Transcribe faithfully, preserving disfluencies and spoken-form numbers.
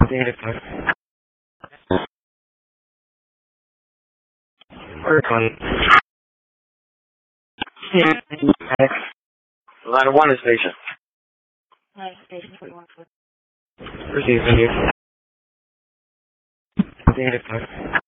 Line one is station. Line station forty-one foot. Receiving you.